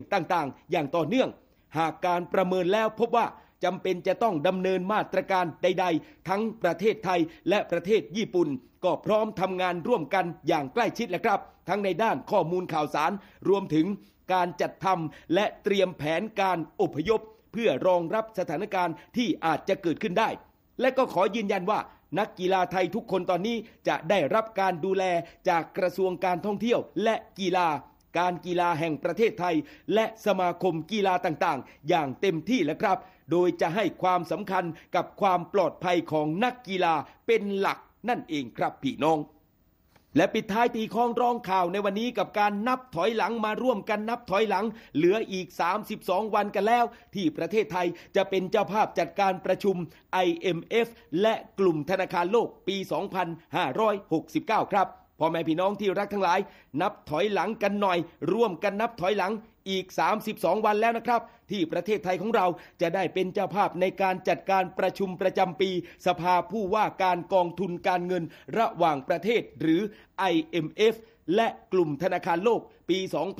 ต่างๆอย่างต่อเนื่องหากการประเมินแล้วพบว่าจำเป็นจะต้องดำเนินมาตรการใดๆทั้งประเทศไทยและประเทศญี่ปุ่นก็พร้อมทำงานร่วมกันอย่างใกล้ชิดแหละครับทั้งในด้านข้อมูลข่าวสารรวมถึงการจัดทำและเตรียมแผนการอพยพเพื่อรองรับสถานการณ์ที่อาจจะเกิดขึ้นได้และก็ขอยืนยันว่านักกีฬาไทยทุกคนตอนนี้จะได้รับการดูแลจากกระทรวงการท่องเที่ยวและกีฬาการกีฬาแห่งประเทศไทยและสมาคมกีฬาต่างๆอย่างเต็มที่แล้วครับโดยจะให้ความสำคัญกับความปลอดภัยของนักกีฬาเป็นหลักนั่นเองครับพี่น้องและปิดท้ายตีคล้องร้องข่าวในวันนี้กับการนับถอยหลังมาร่วมกันนับถอยหลังเหลืออีก32วันกันแล้วที่ประเทศไทยจะเป็นเจ้าภาพจัดการประชุม IMF และกลุ่มธนาคารโลกปี 2569 ครับพ่อแม่พี่น้องที่รักทั้งหลายนับถอยหลังกันหน่อยร่วมกันนับถอยหลังอีก32วันแล้วนะครับที่ประเทศไทยของเราจะได้เป็นเจ้าภาพในการจัดการประชุมประจำปีสภาผู้ว่าการกองทุนการเงินระหว่างประเทศหรือ IMF และกลุ่มธนาคารโลกปี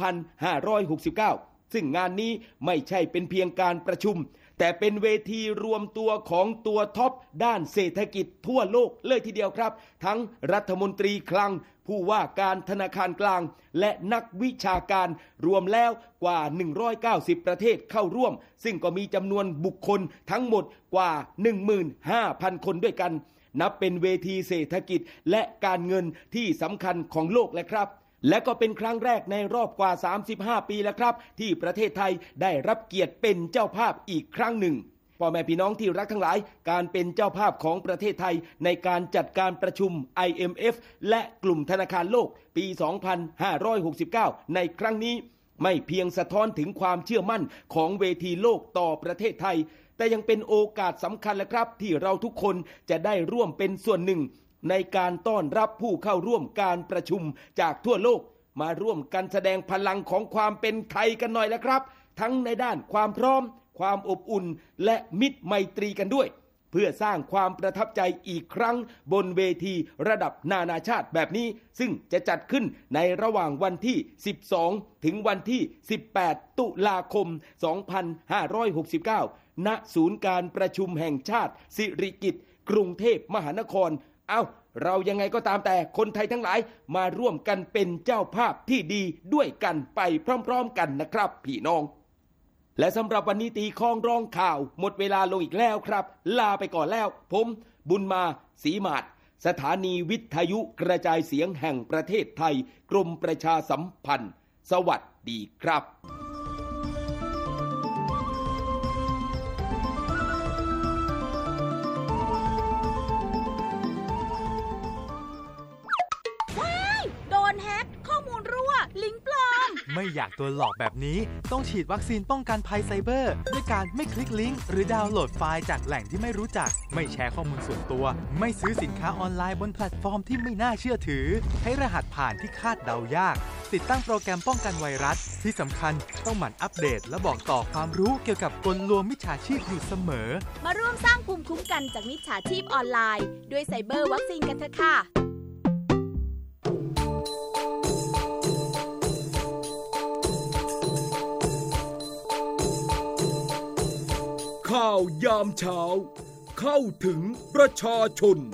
2569 ซึ่งงานนี้ไม่ใช่เป็นเพียงการประชุมแต่เป็นเวทีรวมตัวของตัวท็อปด้านเศรษฐกิจทั่วโลกเลยทีเดียวครับทั้งรัฐมนตรีคลังผู้ว่าการธนาคารกลางและนักวิชาการรวมแล้วกว่า190ประเทศเข้าร่วมซึ่งก็มีจำนวนบุคคลทั้งหมดกว่า 15,000 คนด้วยกันนับเป็นเวทีเศรษฐกิจและการเงินที่สำคัญของโลกเลยครับและก็เป็นครั้งแรกในรอบกว่า35ปีแล้วครับที่ประเทศไทยได้รับเกียรติเป็นเจ้าภาพอีกครั้งหนึ่งพ่อแม่พี่น้องที่รักทั้งหลายการเป็นเจ้าภาพของประเทศไทยในการจัดการประชุม IMF และกลุ่มธนาคารโลกปี 2569 ในครั้งนี้ไม่เพียงสะท้อนถึงความเชื่อมั่นของเวทีโลกต่อประเทศไทยแต่ยังเป็นโอกาสสำคัญและครับที่เราทุกคนจะได้ร่วมเป็นส่วนหนึ่งในการต้อนรับผู้เข้าร่วมการประชุมจากทั่วโลกมาร่วมกันแสดงพลังของความเป็นไทยกันหน่อยแล้วครับทั้งในด้านความพร้อมความอบอุ่นและมิตรไมตรีกันด้วยเพื่อสร้างความประทับใจอีกครั้งบนเวทีระดับนานาชาติแบบนี้ซึ่งจะจัดขึ้นในระหว่างวันที่12ถึงวันที่18ตุลาคม2569ณศูนย์การประชุมแห่งชาติสิริกิติ์กรุงเทพมหานครเรายังไงก็ตามแต่คนไทยทั้งหลายมาร่วมกันเป็นเจ้าภาพที่ดีด้วยกันไปพร้อมๆกันนะครับพี่น้องและสำหรับวันนี้ตีคล้องร้องข่าวหมดเวลาลงอีกแล้วครับลาไปก่อนแล้วผมบุญมาศรีมาศสถานีวิทยุกระจายเสียงแห่งประเทศไทยกรมประชาสัมพันธ์สวัสดีครับลิงก์ปลอมไม่อยากตัวหลอกแบบนี้ต้องฉีดวัคซีนป้องกันภัยไซเบอร์ด้วยการไม่คลิกลิงก์หรือดาวน์โหลดไฟล์จากแหล่งที่ไม่รู้จักไม่แชร์ข้อมูลส่วนตัวไม่ซื้อสินค้าออนไลน์บนแพลตฟอร์มที่ไม่น่าเชื่อถือให้รหัสผ่านที่คาดเดายากติดตั้งโปรแกรมป้องกันไวรัสที่สำคัญต้องหมั่นอัปเดตและบอกต่อความรู้เกี่ยวกับกลลวงมิจฉาชีพอยู่เสมอมาร่วมสร้างภูมิคุ้มกันจากมิจฉาชีพออนไลน์ด้วยไซเบอร์วัคซีนกันเถอะค่ะข่าวยามเช้าเข้าถึงประชาชน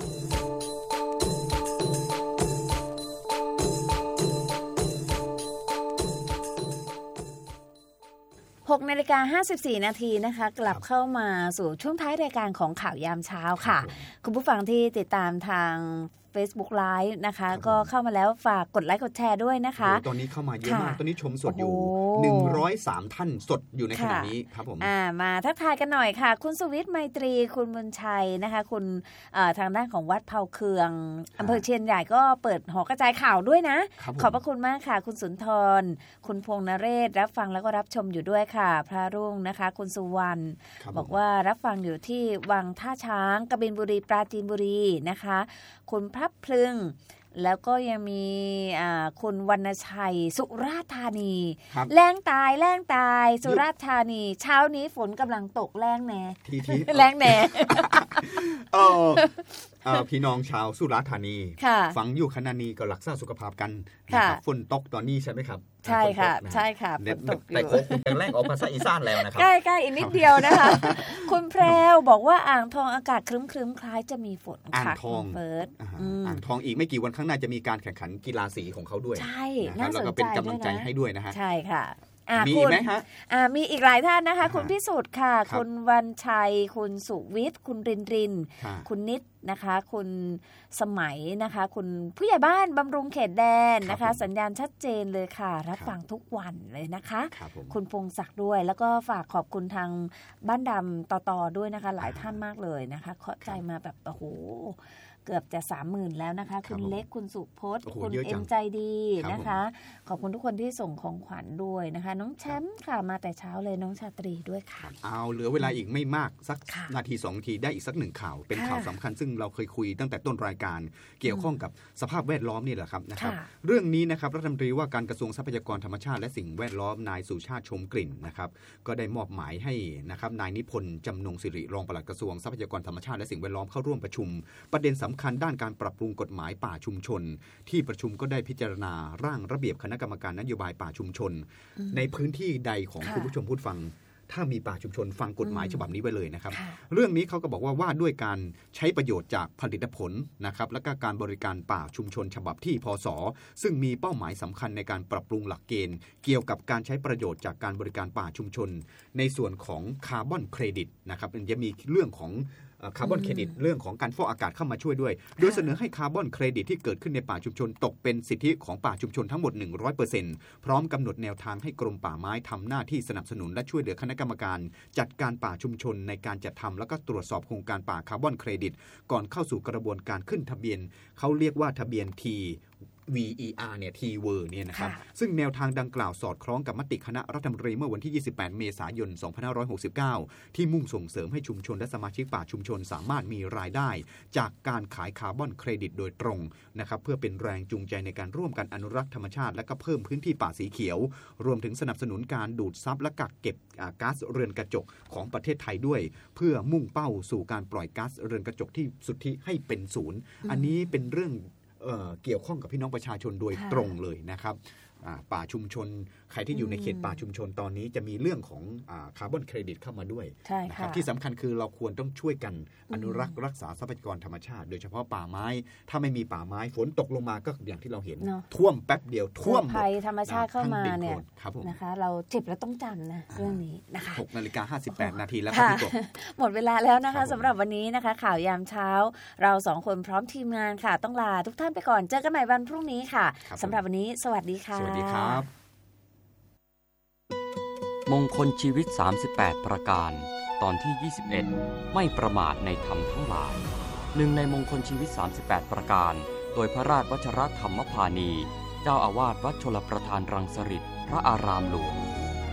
6:54 นาทีนะคะกลับเข้ามาสู่ช่วงท้ายรายการของข่าวยามเช้าค่ะคุณผู้ฟังที่ติดตามทาง Facebook Live นะคะก็เข้ามาแล้วฝากกดไลค์กดแชร์ด้วยนะคะตอนนี้เข้ามาเยอะมากตอนนี้ชมสดอยู่103ท่านสดอยู่ในขณะนี้ครับผมมาทักทายกันหน่อยค่ะคุณสุวิทย์ไมตรีคุณบุญชัยนะคะคุณทางด้านของวัดเผาเคืองอำเภอเชียนใหญ่ก็เปิดหอกระจายข่าวด้วยนะขอบพระคุณมากค่ะคุณสุนทรคุณพงษ์นเรศรับฟังแล้วก็รับชมอยู่ด้วยค่ะพระรุ่งนะคะคุณสุวรรณบอกว่ารับฟังอยู่ที่วังท่าช้างกบินบุรีปราจีนบุรีนะคะคุณพระพลึงแล้วก็ยังมีคุณวรรณชัยสุราษฎร์ธานีแรงตายสุราษฎร์ธานีเช้านี้ฝนกำลังตกแรงแน่แรงแน่พี่น้องชาวสุราษฎร์ธานีฟังอยู่ขณะนี้ก็รักษาสุขภาพกันฝนตกตอนนี้ใช่ไหมครับใช่ค่ะใช่ค่ะฝนตกอยู่แต่โค้งเป็นแรงออกภาษาอีสานแล้วนะครับใกล้ๆอีกนิดเดียวนะคะคุณแพรวบอกว่าอ่างทองอากาศครึ้มๆคล้ายจะมีฝนอ่างทองเฟิร์สอ่างทองอีกไม่กี่วันข้างหน้าจะมีการแข่งขันกีฬาสีของเขาด้วยใช่น่าสนใจด้วยนะแล้วก็เป็นกำลังใจให้ด้วยนะฮะใช่ค่ะมีอีกไหมฮะมีอีกหลายท่านนะคะคุณพิสุทธิ์ค่ะคุณวันชัยคุณสุวิทย์คุณรินคุณนิดนะคะคุณสมัยนะคะคุณผู้ใหญ่บ้านบำรุงเขตแดนนะคะสัญญาณชัดเจนเลยค่ะรับฟังทุกวันเลยนะคะคุณพงศักดิ์ด้วยแล้วก็ฝากขอบคุณทางบ้านดำต่อด้วยนะคะหลายท่านมากเลยนะคะเข้าใจมาแบบโอ้โหเกือบจะ 30,000 แล้วนะคะคุณเล็กคุณสุพจน์คุณเอ็มใจดีนะคะขอบคุณทุกคนที่ส่งของขวัญด้วยนะคะน้องแชมป์ค่ะมาแต่เช้าเลยน้องชาตรีด้วยค่ะเอาเหลือเวลาอีกไม่มากสักนาที2 นาทีได้อีกสัก1ข่าวเป็นข่าวสำคัญซึ่งเราเคยคุยตั้งแต่ต้นรายการเกี่ยวข้องกับสภาพแวดล้อมนี่แหละครับนะครับเรื่องนี้นะครับรัฐมนตรีว่าการกระทรวงทรัพยากรธรรมชาติและสิ่งแวดล้อมนายสุชาติชมกลิ่นนะครับก็ได้มอบหมายให้นะครับนายนิพนธ์จำนงสิริรองปลัดกระทรวงทรัพยากรธรรมชาติและสิ่งแวดล้อมเข้าร่วมประชุมประเด็นสำคัญด้านการปรับปรุงกฎหมายป่าชุมชนที่ประชุมก็ได้พิจารณาร่างระเบียบคณะกรรมการนโยบายป่าชุมชนในพื้นที่ใดของคุณผู้ชมผู้ฟังถ้ามีป่าชุมชนฟังกฎหมายฉบับนี้ไว้เลยนะครับเรื่องนี้เขาก็บอกว่าด้วยการใช้ประโยชน์จากผลิตผลนะครับและก็การบริการป่าชุมชนฉบับที่พศซึ่งมีเป้าหมายสำคัญในการปรับปรุงหลักเกณฑ์เกี่ยวกับการใช้ประโยชน์จากการบริการป่าชุมชนในส่วนของคาร์บอนเครดิตนะครับมันจะมีเรื่องของคาร์บอนเครดิตเรื่องของการฟอกอากาศเข้ามาช่วยด้วยโดยเสนอให้คาร์บอนเครดิตที่เกิดขึ้นในป่าชุมชนตกเป็นสิทธิของป่าชุมชนทั้งหมด 100% พร้อมกำหนดแนวทางให้กรมป่าไม้ทำหน้าที่สนับสนุนและช่วยเหลือคณะกรรมการจัดการป่าชุมชนในการจัดทำแล้วก็ตรวจสอบโครงการป่าคาร์บอนเครดิตก่อนเข้าสู่กระบวนการขึ้นทะเบียนเขาเรียกว่าทะเบียน VER เนี่ย T-Word เนี่ยนะครับซึ่งแนวทางดังกล่าวสอดคล้องกับมติคณะรัฐมนตรีเมื่อวันที่28 เมษายน 2569 ที่มุ่งส่งเสริมให้ชุมชนและสมาชิกป่าชุมชนสามารถมีรายได้จากการขายคาร์บอนเครดิตโดยตรงนะครับเพื่อเป็นแรงจูงใจในการร่วมกันอนุรักษ์ธรรมชาติและก็เพิ่มพื้นที่ป่าสีเขียวรวมถึงสนับสนุนการดูดซับและกักเก็บก๊าซเรือนกระจกของประเทศไทยด้วยเพื่อมุ่งเป้าสู่การปล่อยก๊าซเรือนกระจกที่สุทธิให้เป็นศูนย์อันนี้เป็นเรื่องเกี่ยวข้องกับพี่น้องประชาชนโดยตรงเลยนะครับป่าชุมชนใครที่อยู่ในเขตป่าชุมชนตอนนี้จะมีเรื่องของคาร์บอนเครดิตเข้ามาด้วยนะครับที่สำคัญคือเราควรต้องช่วยกันอนุรักษ์รักษาทรัพยากรธรรมชาติโดยเฉพาะป่าไม้ถ้าไม่มีป่าไม้ฝนตกลงมาก็อย่างที่เราเห็นท่วมแป๊บเดียวท่วมภัยธรรมชาติเข้ามาเนี่ยนะคะเราเจ็บแล้วต้องจำนะเรื่องนี้นะคะ 6:58 นาทีแล้วครับพี่กบหมดเวลาแล้วนะคะสำหรับวันนี้นะคะข่าวยามเช้าเรา2คนพร้อมทีมงานค่ะต้องลาทุกท่านไปก่อนเจอกันใหม่วันพรุ่งนี้ค่ะสำหรับวันนี้สวัสดีค่ะสวัสดีครับมงคลชีวิต38ประการตอนที่21ไม่ประมาทในธรรมทั้งหลายหนึ่งในมงคลชีวิต38ประการโดยพระราชวชรธรรมพานีเจ้าอาวาสวัดชลประทานรังสฤษฎ์พระอารามหลวง